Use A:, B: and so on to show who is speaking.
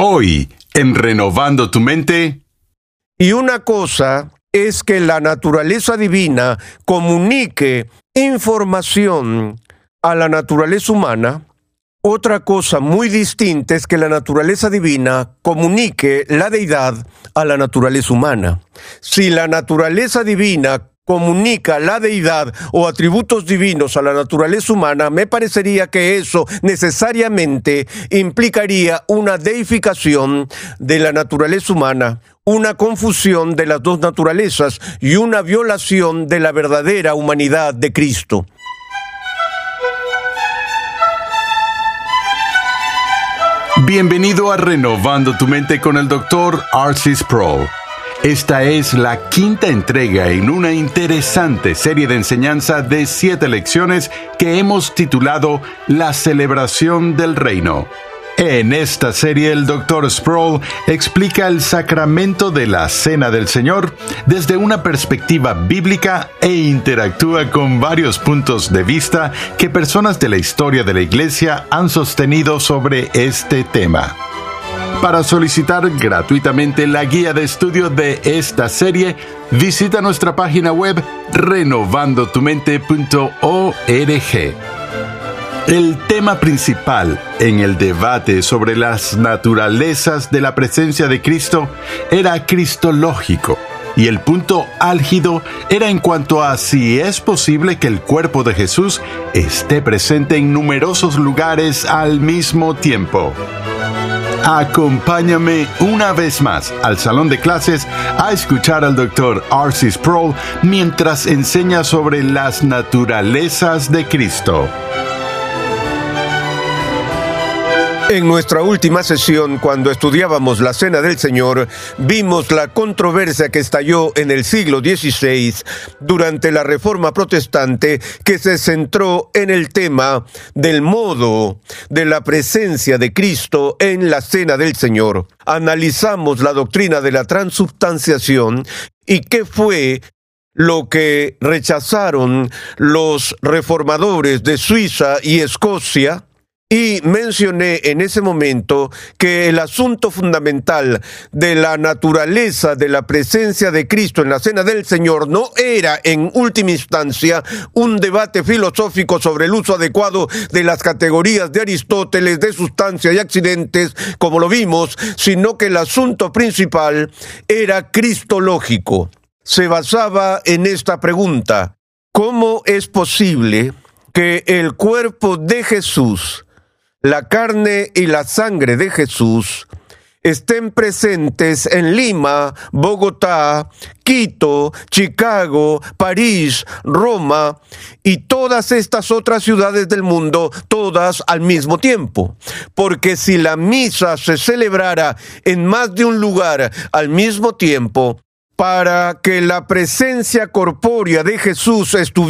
A: Hoy, en Renovando tu Mente.
B: Y una cosa es que la naturaleza divina comunique información a la naturaleza humana. Otra cosa muy distinta es que la naturaleza divina comunique la deidad a la naturaleza humana. Si la naturaleza divina comunica la deidad o atributos divinos a la naturaleza humana, me parecería que eso necesariamente implicaría una deificación de la naturaleza humana, una confusión de las dos naturalezas y una violación de la verdadera humanidad de Cristo.
A: Bienvenido a Renovando tu Mente con el Dr. R.C. Sproul. Esta es la quinta entrega en una interesante serie de enseñanza de 7 lecciones que hemos titulado La Celebración del Reino. En esta serie, el Dr. Sproul explica el sacramento de la Cena del Señor desde una perspectiva bíblica e interactúa con varios puntos de vista que personas de la historia de la Iglesia han sostenido sobre este tema. Para solicitar gratuitamente la guía de estudio de esta serie, visita nuestra página web renovandotumente.org. El tema principal en el debate sobre las naturalezas de la presencia de Cristo era cristológico, y el punto álgido era en cuanto a si es posible que el cuerpo de Jesús esté presente en numerosos lugares al mismo tiempo. Acompáñame una vez más al salón de clases a escuchar al Dr. R.C. Sproul mientras enseña sobre las naturalezas de Cristo.
B: En nuestra última sesión, cuando estudiábamos la Cena del Señor, vimos la controversia que estalló en el siglo XVI durante la Reforma Protestante, que se centró en el tema del modo de la presencia de Cristo en la Cena del Señor. Analizamos la doctrina de la transubstanciación y qué fue lo que rechazaron los reformadores de Suiza y Escocia. Y mencioné en ese momento que el asunto fundamental de la naturaleza de la presencia de Cristo en la Cena del Señor no era, en última instancia, un debate filosófico sobre el uso adecuado de las categorías de Aristóteles de sustancia y accidentes, como lo vimos, sino que el asunto principal era cristológico. Se basaba en esta pregunta: ¿cómo es posible que el cuerpo de Jesús, la carne y la sangre de Jesús, estén presentes en Lima, Bogotá, Quito, Chicago, París, Roma y todas estas otras ciudades del mundo, todas al mismo tiempo? Porque si la misa se celebrara en más de un lugar al mismo tiempo, para que la presencia corpórea de Jesús estuviera